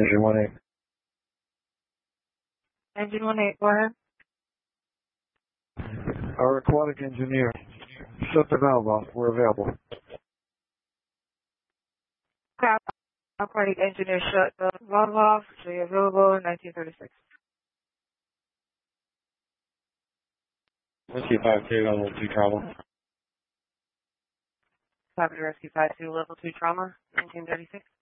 Engine 1-8. Engine 1-8, go ahead. Our aquatic engineer. Shut the valve off. We're available. Aquatic engineer shut the valve off. So you're available in 1936. Whiskey 5-2 on level 2 trauma. Copy Rescue 5-2, level 2 trauma, 1936.